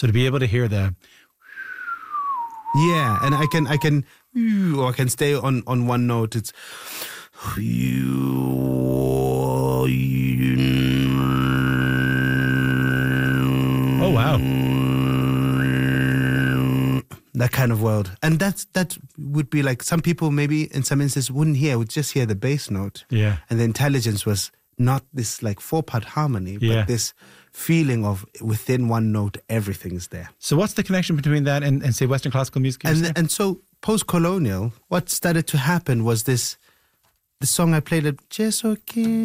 So to be able to hear the... Yeah, and I can, or I can stay on one note. It's... Oh, wow. That kind of world. And that would be like, some people maybe in some instances wouldn't hear, would just hear the bass note. Yeah. And the intelligence was not this like 4-part harmony, but this feeling of within one note, everything's there. So what's the connection between that and say Western classical music? And so post-colonial, what started to happen was the song I played at Just Okay.